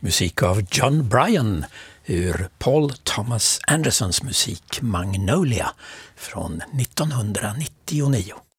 Musik av John Bryan ur Paul Thomas Andersons musik Magnolia från 1999.